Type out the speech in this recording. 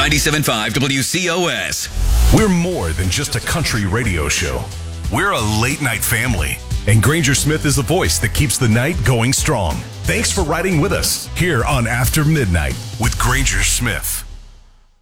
97.5 WCOS. We're more than just a country radio show. We're a late-night family. And Granger Smith is the voice that keeps the night going strong. Thanks for riding with us here on After Midnight with Granger Smith.